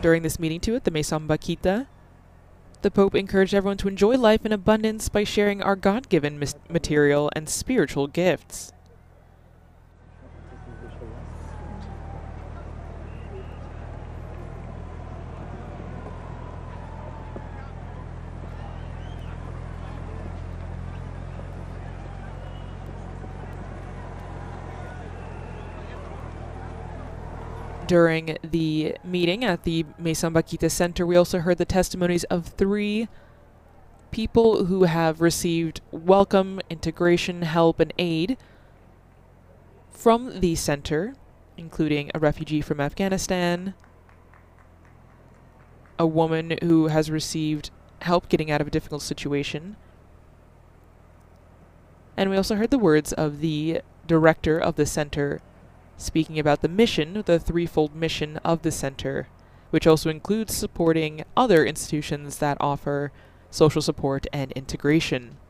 During this meeting too at the Maison Bakita, the Pope encouraged everyone to enjoy life in abundance by sharing our God-given material and spiritual gifts. During the meeting at the Maison Bakita Center, we also heard the testimonies of 3 people who have received welcome, integration, help, and aid from the center, including a refugee from Afghanistan, a woman who has received help getting out of a difficult situation, and we also heard the words of the director of the center speaking about the mission, the threefold mission of the center, which also includes supporting other institutions that offer social support and integration.